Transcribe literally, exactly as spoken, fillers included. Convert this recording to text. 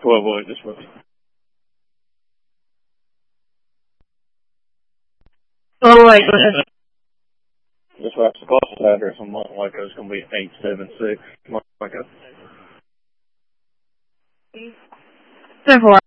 twelve oh eight, this way. Oh, wait. This way, the closest address on Montelwaco is going to be eight seven six Montelwaco. Ten four.